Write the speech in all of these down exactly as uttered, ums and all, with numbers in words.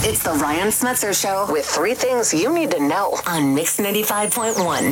It's the Ryan Smetzer Show with three things you need to know on Mix ninety-five point one.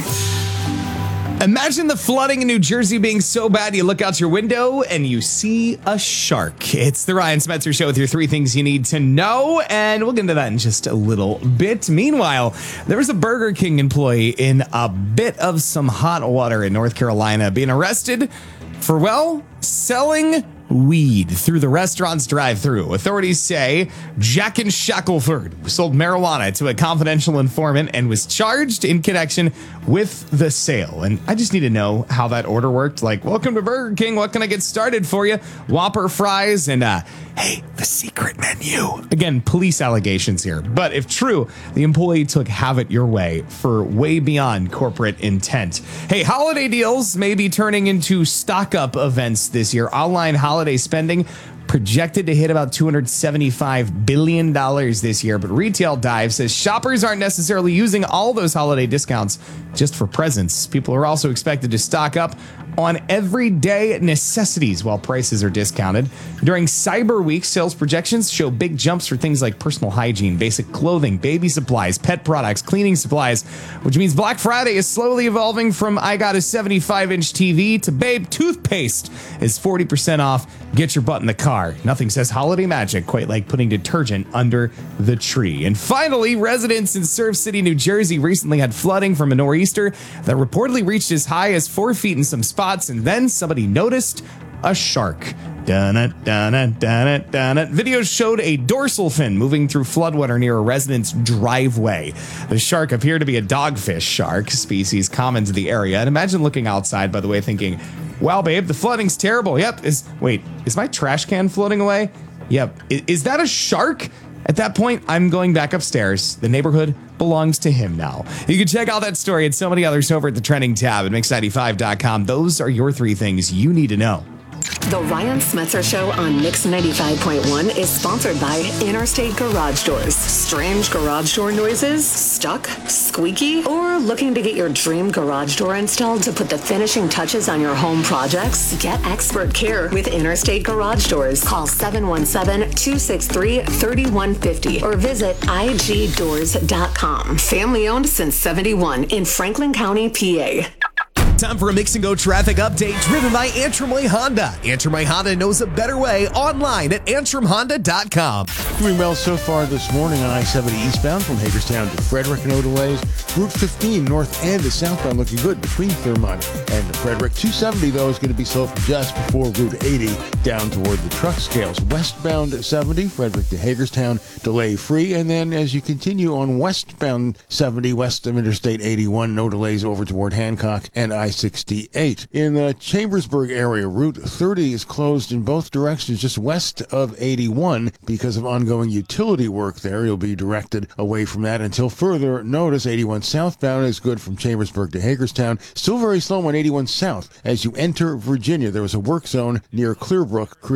Imagine the flooding in New Jersey being so bad you look out your window and you see a shark. It's the Ryan Smetzer Show with your three things you need to know, and we'll get into that in just a little bit. Meanwhile, there was a Burger King employee in a bit of some hot water in North Carolina being arrested for, well, selling weed through the restaurant's drive-thru. Authorities say Jack and Shackelford sold marijuana to a confidential informant and was charged in connection with the sale. And I just need to know how that order worked. Like, welcome to Burger King. What can I get started for you? Whopper fries and, uh, hey, the secret menu. Again, police allegations here. But if true, the employee took have it your way for way beyond corporate intent. Hey, holiday deals may be turning into stock-up events this year. Online holiday spending projected to hit about two hundred seventy-five billion dollars this year, but Retail Dive says shoppers aren't necessarily using all those holiday discounts just for presents. People are also expected to stock up on everyday necessities while prices are discounted. During Cyber Week, sales projections show big jumps for things like personal hygiene, basic clothing, baby supplies, pet products, cleaning supplies, which means Black Friday is slowly evolving from I got a seventy-five inch T V to babe, toothpaste is forty percent off. Get your butt in the car. Nothing says holiday magic quite like putting detergent under the tree. And finally, residents in Surf City, New Jersey recently had flooding from a nor'easter that reportedly reached as high as four feet in some spots, and then somebody noticed a shark. Dun-it, dun-it, dun-it, dun-it. Videos showed a dorsal fin moving through floodwater near a resident's driveway. The shark appeared to be a dogfish shark, species common to the area. And imagine looking outside, by the way, thinking, wow, babe, the flooding's terrible. Yep. Is wait, is my trash can floating away? Yep. Is, is that a shark? At that point, I'm going back upstairs. The neighborhood belongs to him now. You can check out that story and so many others over at the trending tab at mix ninety-five dot com. Those are your three things you need to know. The Ryan Smetzer Show on Mix ninety-five point one is sponsored by Interstate Garage Doors. Strange garage door noises? Stuck? Squeaky? Or looking to get your dream garage door installed to put the finishing touches on your home projects? Get expert care with Interstate Garage Doors. Call seven one seven, two six three, three one five zero or visit I G doors dot com. Family owned since seventy-one in Franklin County, P A. Time for a Mix and Go traffic update driven by Antrim Way Honda. Antrim Way Honda knows a better way online at antrim honda dot com. Doing well so far this morning on I seventy eastbound from Hagerstown to Frederick, no delays. Route fifteen north and to southbound looking good between Thurmont and Frederick. two seventy though is going to be slow from just before Route eighty down toward the truck scales. Westbound seventy, Frederick to Hagerstown, delay free. And then as you continue on westbound seventy west of Interstate eighty-one, no delays over toward Hancock and I sixty-eight. In the Chambersburg area, Route thirty is closed in both directions just west of eighty-one because of ongoing utility work there. You'll be directed away from that until further notice. eighty-one southbound is good from Chambersburg to Hagerstown. Still very slow on eighty-one south as you enter Virginia. There was a work zone near Clearbrook